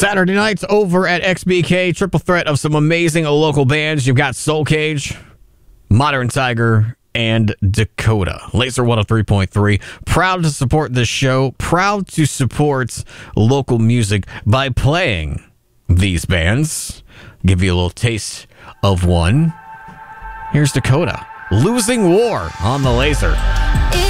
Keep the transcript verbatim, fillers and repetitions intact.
Saturday nights over at X B K, triple threat of some amazing local bands. You've got Soul Cage, Modern Tiger, and Dakota. Laser one oh three point three. Proud to support this show. Proud to support local music by playing these bands. Give you a little taste of one. Here's Dakota. Losing War on the Laser.